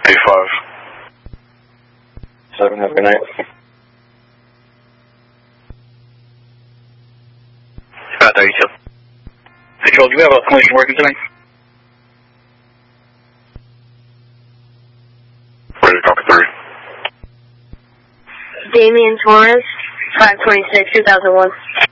B5. 7, have a good night. About 32. Patrol, do we have a collision working tonight? Ready to copy 3. Damian Torres, 526, 2001.